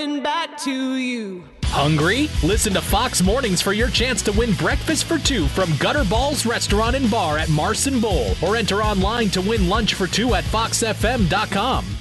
back to you. Hungry? Listen to Fox Mornings for your chance to win breakfast for two from Gutter Balls Restaurant and Bar at Marson Bowl, or enter online to win lunch for two at foxfm.com.